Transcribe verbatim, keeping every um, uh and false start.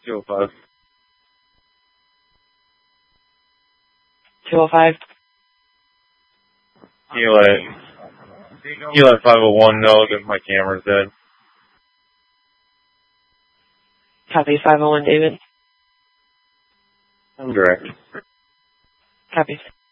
two oh five. two oh five. Can you let, can you let five oh one know that my camera's dead? Copy, five oh one, David. I'm direct. Copy.